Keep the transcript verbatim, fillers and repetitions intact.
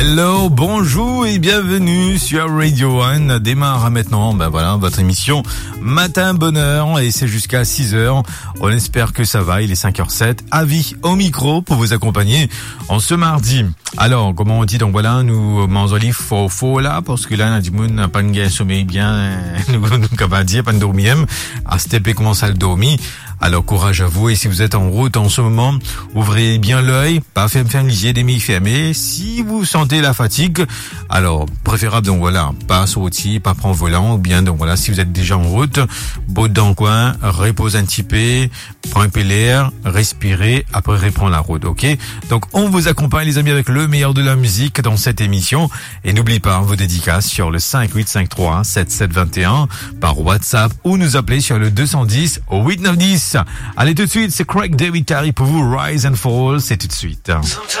Hello, bonjour et bienvenue sur Radio un. Démarre maintenant, ben voilà, votre émission Matin Bonheur et c'est jusqu'à six heures. On espère que ça va, il est cinq heures sept. Avis au micro pour vous accompagner en ce mardi. Alors, comment on dit, donc voilà, nous mangeons faux faux là, parce que là, on a du monde n'a pas de sommeil bien, nous, nous, capable dire, pas de dormir, à ce T P commence à le dormir. Alors courage à vous et si vous êtes en route en ce moment, ouvrez bien l'œil, pas faire faire liger des mi fermés. Si vous sentez la fatigue, alors préférable donc voilà, pas sortir, pas prendre volant ou bien donc voilà, si vous êtes déjà en route, botte dans le coin, repose un petit peu, prends un peu l'air, respirez, après reprendre la route, ok? Donc on vous accompagne les amis avec le meilleur de la musique dans cette émission et n'oubliez pas vos dédicaces sur le cinq huit cinq trois sept sept deux un par WhatsApp ou nous appeler sur le deux cent dix au huit neuf dix. Allez tout de suite, c'est Craig David Terry pour vous, Rise and Fall, c'est tout de suite.